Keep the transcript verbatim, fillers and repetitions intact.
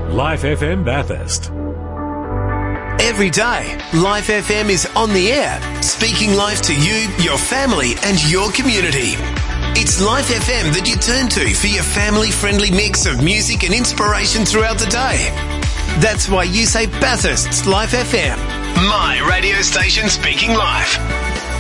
Life F M Bathurst. Every day, Life F M is on the air, speaking life to you, your family and your community. It's Life F M that you turn to for your family-friendly mix of music and inspiration throughout the day. That's why you say Bathurst's Life F M. My radio station speaking life.